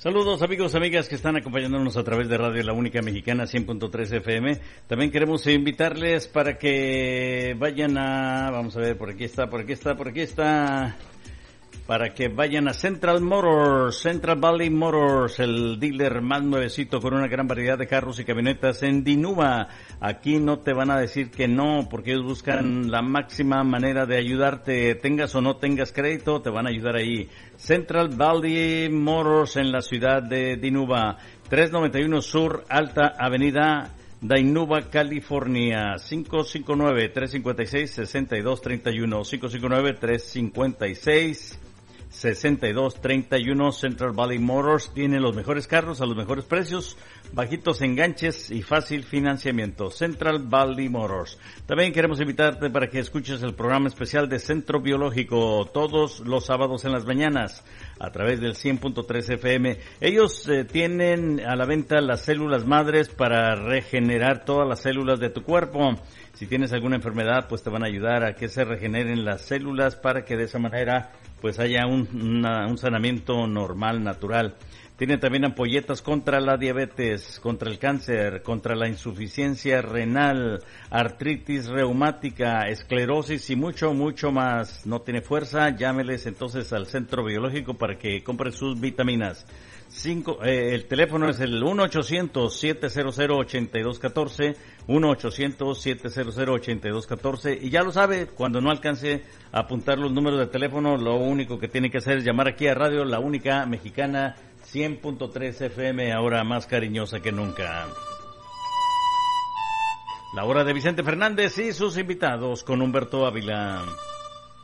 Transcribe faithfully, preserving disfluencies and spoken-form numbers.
Saludos amigos, amigas que están acompañándonos a través de Radio La Única Mexicana cien punto tres F M. También queremos invitarles para que vayan a, vamos a ver, por aquí está, por aquí está, por aquí está, para que vayan a Central Motors, Central Valley Motors, el dealer más nuevecito con una gran variedad de carros y camionetas en Dinuba. Aquí no te van a decir que no, porque ellos buscan la máxima manera de ayudarte, tengas o no tengas crédito, te van a ayudar ahí. Central Valley Motors en la ciudad de Dinuba, trescientos noventa y uno Sur Alta Avenida, Dinuba, California, cinco cinco nueve, tres cinco seis, seis dos tres uno, cinco cinco nueve, tres cinco seis, seis dos tres uno. Central Valley Motors tiene los mejores carros a los mejores precios, bajitos enganches y fácil financiamiento. Central Valley Motors. También queremos invitarte para que escuches el programa especial de Centro Biológico todos los sábados en las mañanas a través del cien punto tres F M. Ellos eh, tienen a la venta las células madres para regenerar todas las células de tu cuerpo. Si tienes alguna enfermedad, pues te van a ayudar a que se regeneren las células para que de esa manera pues haya un, una, un sanamiento normal, natural. Tienen también ampolletas contra la diabetes, contra el cáncer, contra la insuficiencia renal, artritis reumática, esclerosis y mucho, mucho más. No tiene fuerza, llámeles entonces al Centro Biológico para que compre sus vitaminas. Cinco, eh, el teléfono es el uno ochocientos, siete cero cero, ocho dos uno cuatro, uno ochocientos, siete cero cero, ocho dos uno cuatro, y ya lo sabe, cuando no alcance a apuntar los números de teléfono, lo único que tiene que hacer es llamar aquí a Radio La Única Mexicana cien punto tres F M, ahora más cariñosa que nunca. La hora de Vicente Fernández y sus invitados con Humberto Ávila.